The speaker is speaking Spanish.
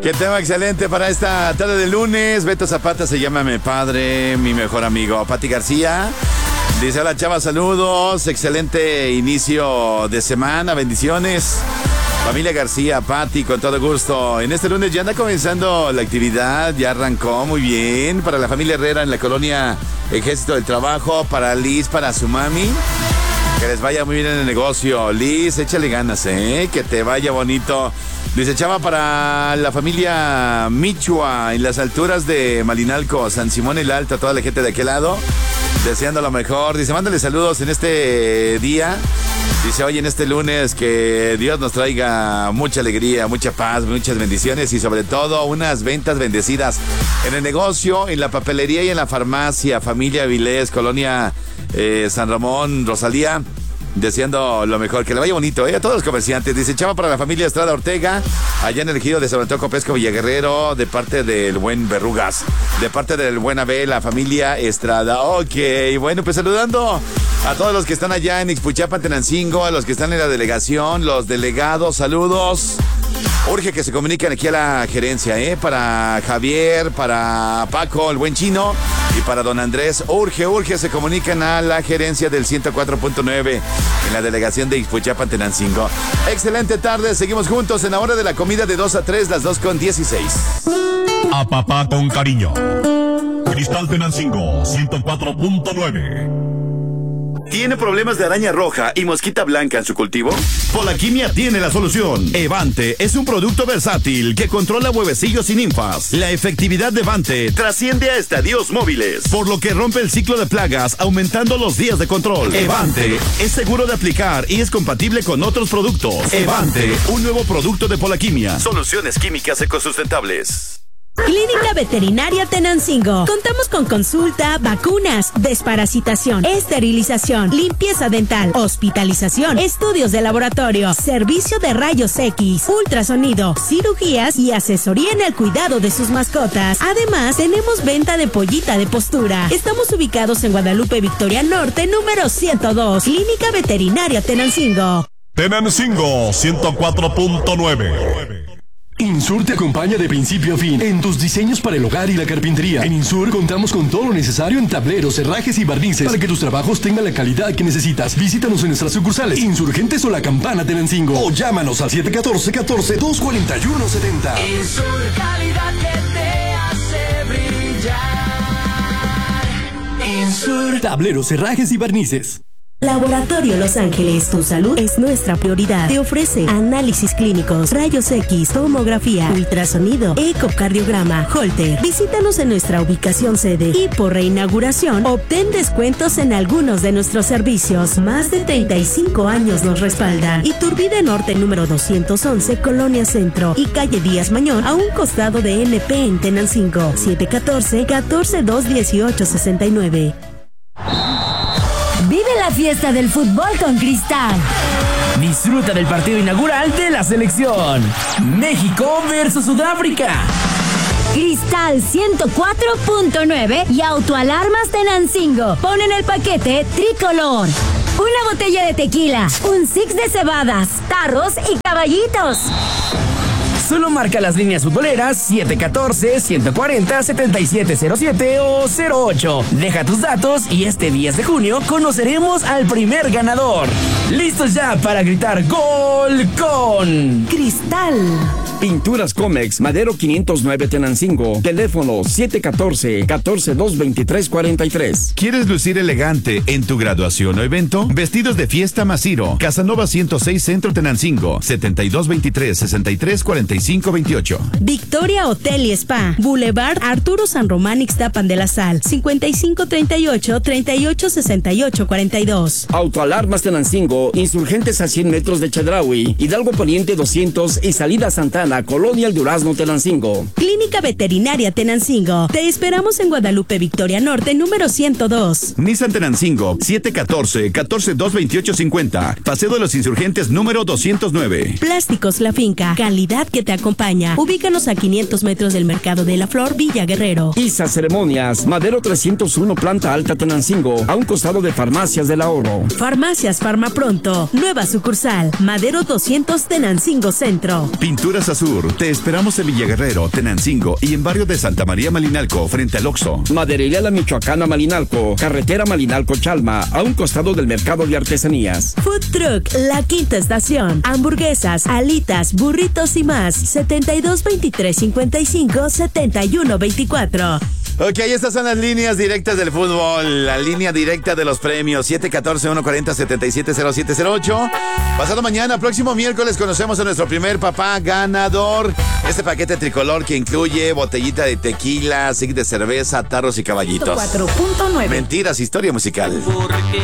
Qué tema excelente para esta tarde de lunes. Beto Zapata se llama mi padre, mi mejor amigo. Pati García dice: hola chava, saludos. Excelente inicio de semana, bendiciones. Familia García, Pati, con todo gusto. En este lunes ya anda comenzando la actividad, ya arrancó muy bien. Para la familia Herrera en la colonia Ejército del Trabajo, para Liz, para su mami. Que les vaya muy bien en el negocio. Liz, échale ganas, que te vaya bonito. Dice Chava, para la familia Michua, en las alturas de Malinalco, San Simón el Alto, a toda la gente de aquel lado, deseando lo mejor. Dice, mándale saludos en este día. Dice, hoy en este lunes, que Dios nos traiga mucha alegría, mucha paz, muchas bendiciones y sobre todo unas ventas bendecidas en el negocio, en la papelería y en la farmacia. Familia Avilés, colonia San Ramón, Rosalía, deseando lo mejor, que le vaya bonito, a todos los comerciantes. Dice Chava, para la familia Estrada Ortega, allá en el ejido de San Antonio Pesco, Villaguerrero, de parte del buen Verrugas, de parte del buen Abel, la familia Estrada. Ok, bueno, pues saludando a todos los que están allá en Ixpuchapa, Tenancingo, a los que están en la delegación, los delegados, saludos. Urge que se comuniquen aquí a la gerencia, para Javier, para Paco, el buen chino, y para don Andrés. Urge, se comunican a la gerencia del 104.9 en la delegación de Ixpuchapa, Tenancingo. Excelente tarde, seguimos juntos en la hora de la comida de 2 a 3, las 2:16. A papá con cariño. Cristal Tenancingo, 104.9. ¿Tiene problemas de araña roja y mosquita blanca en su cultivo? Polaquimia tiene la solución. Evante es un producto versátil que controla huevecillos y ninfas. La efectividad de Evante trasciende a estadios móviles, por lo que rompe el ciclo de plagas, aumentando los días de control. Evante es seguro de aplicar y es compatible con otros productos. Evante, un nuevo producto de Polaquimia. Soluciones químicas ecosustentables. Clínica Veterinaria Tenancingo. Contamos con consulta, vacunas, desparasitación, esterilización, limpieza dental, hospitalización, estudios de laboratorio, servicio de rayos X, ultrasonido, cirugías y asesoría en el cuidado de sus mascotas. Además, tenemos venta de pollita de postura. Estamos ubicados en Guadalupe Victoria Norte, número 102. Clínica Veterinaria Tenancingo. Tenancingo, 104.9. Insur te acompaña de principio a fin en tus diseños para el hogar y la carpintería. En Insur contamos con todo lo necesario en tableros, herrajes y barnices para que tus trabajos tengan la calidad que necesitas. Visítanos en nuestras sucursales Insurgentes o La Campana Tenancingo o llámanos al 714-241-70. Insur, calidad que te hace brillar. Insur. Tableros, herrajes y barnices. Laboratorio Los Ángeles, tu salud es nuestra prioridad. Te ofrece análisis clínicos, rayos X, tomografía, ultrasonido, ecocardiograma, Holter. Visítanos en nuestra ubicación sede y por reinauguración obtén descuentos en algunos de nuestros servicios. Más de 35 años nos respaldan. Iturbide Norte número 211, Colonia Centro y calle Díaz Mañón, a un costado de NP en Tenancingo. 714-142-1869. Vive la fiesta del fútbol con Cristal. Disfruta del partido inaugural de la selección. México versus Sudáfrica. Cristal 104.9 y Autoalarmas Tenancingo ponen el paquete tricolor. Una botella de tequila, un six de cebadas, tarros y caballitos. Solo marca las líneas futboleras 714-140-7707 o 08. Deja tus datos y este 10 de junio conoceremos al primer ganador. ¡Listos ya para gritar gol con Cristal! Pinturas Comex, Madero 509 Tenancingo. Teléfono 714-142-2343. ¿Quieres lucir elegante en tu graduación o evento? Vestidos de fiesta Masiro. Casanova 106 Centro Tenancingo. 7223-634528. Victoria Hotel y Spa. Boulevard Arturo San Román Ixtapan de la Sal. 5538-386842. Autoalarmas Tenancingo. Insurgentes a 100 metros de Chedraui. Hidalgo Poniente 200 y Salida Santana. Colonia El Durazno, Tenancingo. Clínica Veterinaria Tenancingo. Te esperamos en Guadalupe Victoria Norte, número 102. Nissan Tenancingo, 714-142-2850. Paseo de los Insurgentes, número 209. Plásticos La Finca. Calidad que te acompaña. Ubícanos a 500 metros del Mercado de la Flor, Villa Guerrero. ISA Ceremonias, Madero 301, planta alta, Tenancingo, a un costado de Farmacias del Ahorro. Farmacias Farmapronto, nueva sucursal, Madero 200, Tenancingo Centro. Pinturas Azur, te esperamos en Villaguerrero, Tenancingo y en barrio de Santa María Malinalco, frente al Oxxo. Maderería La Michoacana Malinalco, carretera Malinalco-Chalma, a un costado del Mercado de Artesanías. Food Truck, La Quinta Estación, hamburguesas, alitas, burritos y más, 72 23 55 71 24. Ok, estas son las líneas directas del fútbol. La línea directa de los premios: 714-140-770708. Pasado mañana, próximo miércoles, conocemos a nuestro primer papá ganador. Este paquete tricolor que incluye botellita de tequila, stick de cerveza, tarros y caballitos. 4.9. Mentiras, historia musical. Porque